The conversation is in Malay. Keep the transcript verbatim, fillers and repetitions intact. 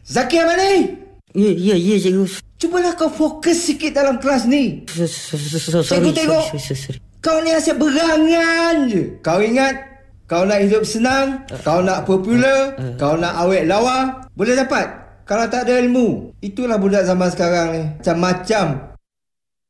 Zaki Ahmad ni? Ya, ya, ya, cikgu. Cubalah kau fokus sikit dalam kelas ni. Sorry, Cikgu tengok. sorry, sorry, sorry. Kau ni asyik berangan je. Kau ingat, kau nak hidup senang, uh, kau nak popular, uh, uh, kau nak awet lawa, boleh dapat. Kalau tak ada ilmu, itulah budak zaman sekarang ni. Macam-macam.